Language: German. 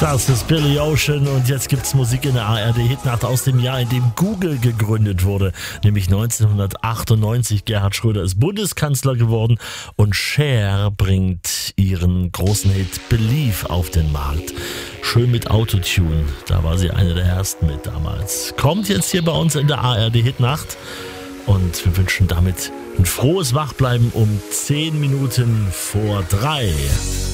Das ist Billy Ocean und jetzt gibt's Musik in der ARD-Hitnacht aus dem Jahr, in dem Google gegründet wurde, nämlich 1998. Gerhard Schröder ist Bundeskanzler geworden und Cher bringt ihren großen Hit Believe auf den Markt. Schön mit Autotune, da war sie eine der ersten mit damals. Kommt jetzt hier bei uns in der ARD-Hitnacht und wir wünschen damit ein frohes Wachbleiben um 10 Minuten vor 3.